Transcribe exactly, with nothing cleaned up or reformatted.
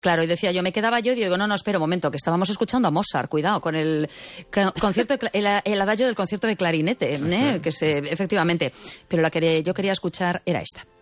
Claro, y decía yo, me quedaba yo y digo, no, no, espera un momento, que estábamos escuchando a Mozart, cuidado, con el concierto, de, el, el adagio del concierto de clarinete, ¿eh? Que se, efectivamente, pero la que yo quería escuchar era esta.